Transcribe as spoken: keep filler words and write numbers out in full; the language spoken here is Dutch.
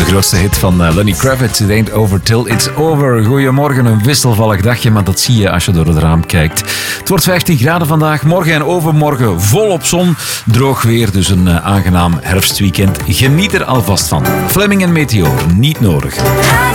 De grootste hit van uh, Lenny Kravitz, It Ain't Over Till It's Over. Goedemorgen, een wisselvallig dagje, maar dat zie je als je door het raam kijkt. Het wordt vijftien graden vandaag, morgen en overmorgen volop zon. Droog weer, dus een uh, aangenaam herfstweekend. Geniet er alvast van. Fleming en Meteor, niet nodig.